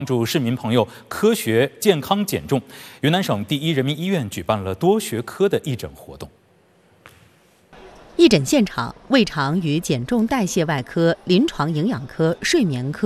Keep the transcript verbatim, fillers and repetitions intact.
帮助市民朋友科学健康减重，云南省第一人民医院举办了多学科的义诊活动。 义诊现场，胃肠与减重代谢外科、临床营养科、睡眠科。